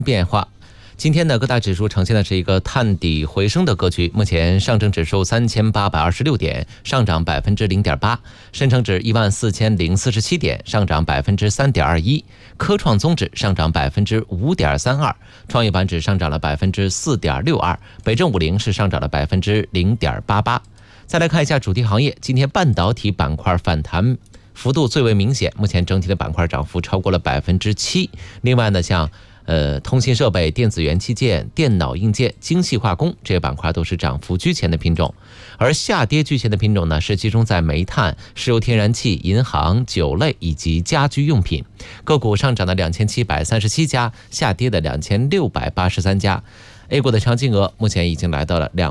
变化。今天呢，各大指数呈现的是一个探底回升的格局。目前上证指数3826点，上涨0.8%；深成指14047点，上涨3.21%；科创综指上涨5.32%；创业板指上涨了4.62%；北证50是上涨了0.88%。再来看一下主题行业，今天半导体板块反弹幅度最为明显，目前整体的板块涨幅超过了7%。另外呢，像通信设备、电子元器件、电脑硬件、精细化工这些板块都是涨幅居前的品种，而下跌居前的品种呢，是集中在煤炭、石油天然气、银行、酒类以及家居用品。个股上涨的2737家，下跌的2683家。A 股的成交金额目前已经来到了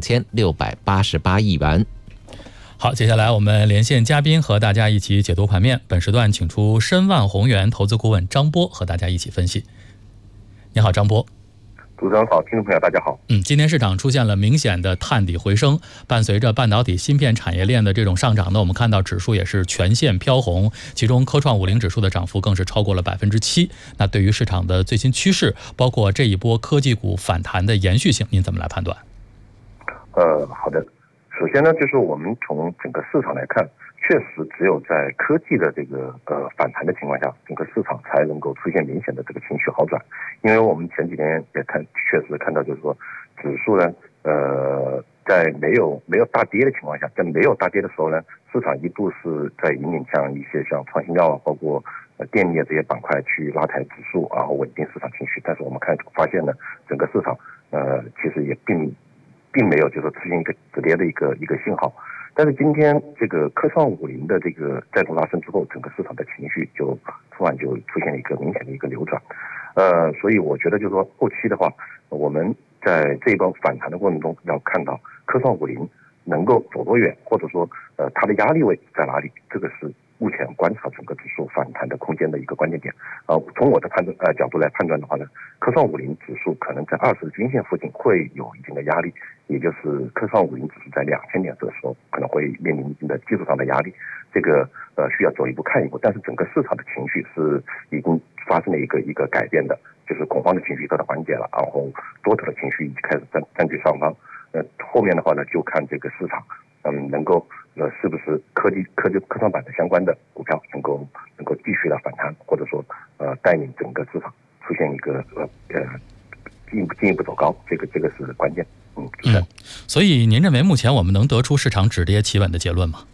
22688亿元。 好，接下来我们连线嘉宾，和大家一起解读盘面。本时段请出申万宏源投资顾问张波，和大家一起分析。你好，张波。 主持人好，听众朋友大家好。 今天市场出现了明显的探底回升，伴随着半导体芯片产业链的这种上涨呢，我们看到指数也是全线飘红，其中科创50指数的涨幅更是超过了7%。那对于市场的最新趋势，包括这一波科技股反弹的延续性，您怎么来判断？ 好的。首先呢，就是我们从整个市场来看，确实只有在科技的这个反弹的情况下，整个市场才能够出现明显的这个情绪好转。因为我们前几天也确实看到，就是说指数呢，在没有大跌的情况下，在没有大跌的时候呢，市场一度是在引领像一些像创新药包括电力这些板块去拉抬指数，然后稳定市场情绪。但是我们发现呢，整个市场其实也并没有就是出现一个止跌的一个信号。但是今天这个科创50的这个再度拉升之后，整个市场的情绪就突然就出现了一个明显的一个流转。所以我觉得就是说后期的话，我们在这一波反弹的过程中要看到科创50能够走多远，或者说它的压力位在哪里，这个是目前观察整个指数反弹的空间的一个关键点。从我的角度来判断的话呢，科创50指数可能在20日均线附近会有一定的压力，也就是科创50指数在2000点这个时候可能会面临一定的技术上的压力，这个需要走一步看一步。但是整个市场的情绪是已经发生了一个改变的，就是恐慌的情绪得到缓解了，然后多头的情绪已经开始占据上方。后面的话呢，就看这个市场能够是不是科创板的相关的股票能够继续的反弹，或者说带领整个市场出现一个进一步走高，这个是关键。 所以您认为目前我们能得出市场止跌企稳的结论吗？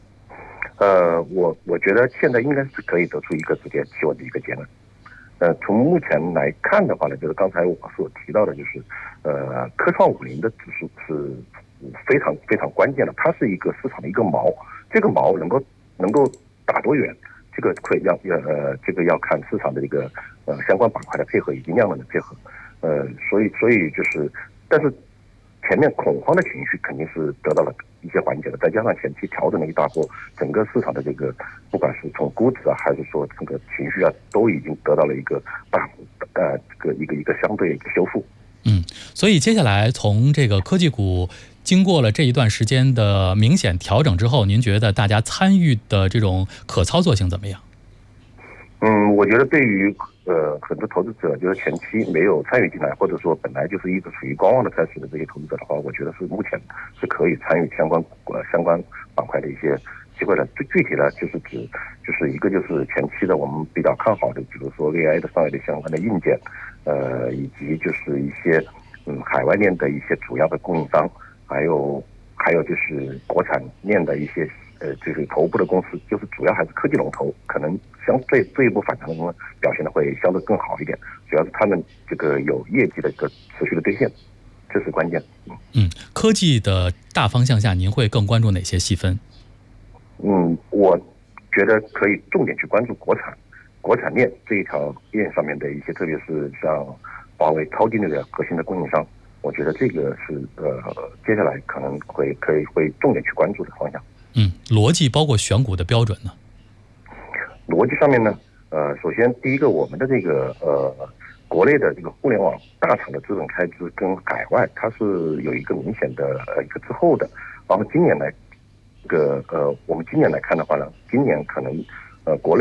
我觉得现在应该是可以得出一个止跌企稳的一个结论。从目前来看的话呢，就是刚才我所提到的，就是科创50的指数是非常非常关键的，它是一个市场的一个锚，这个锚能够打多远，这个要看市场的一个相关板块的配合以及量能的配合。所以就是，但是前面恐慌的情绪肯定是得到了一些缓解的，再加上前期调整了一大波，整个市场的这个不管是从估值啊，还是说这个情绪啊，都已经得到了一个一个相对一个修复。 所以接下来从这个科技股经过了这一段时间的明显调整之后，您觉得大家参与的这种可操作性怎么样？ 我觉得对于很多投资者，就是前期没有参与进来，或者说本来就是一直处于观望的态势的这些投资者的话，我觉得是目前是可以参与相关板块的一些机会的。最具体的就是一个就是前期的我们比较看好的，比如说 AI 的上游的相关的硬件，以及就是一些海外链的一些主要的供应商，还有就是国产链的一些就是头部的公司，就是主要还是科技龙头，可能相对这一波反弹的中表现的会相对更好一点，主要是他们这个有业绩的一个持续的兑现，这是关键。 科技的大方向下，您会更关注哪些细分？ 我觉得可以重点去关注国产链这一条链上面的一些，特别是像华为、超低的核心的供应商，我觉得这个是接下来可能会重点去关注的方向。 逻辑包括选股的标准呢？ 逻辑上面呢，首先第一个，我们的这个国内的这个互联网大厂的资本开支跟海外它是有一个明显的一个滞后的。然后今年来我们今年来看的话呢，今年可能国内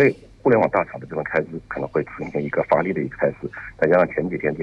互联网大厂的这种开支可能会呈现一个发力的一个态势，再加上前几天